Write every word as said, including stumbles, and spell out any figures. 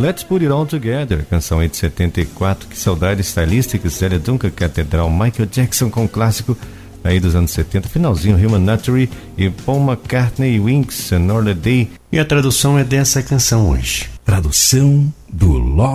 Let's Put It All Together, canção aí de setenta e quatro, que saudade stylística, Zélia Duncan, Catedral, Michael Jackson com clássico aí dos anos setenta, finalzinho, Human Nature e Paul McCartney, Wings, Another Day. E a tradução é dessa canção hoje. Tradução do Love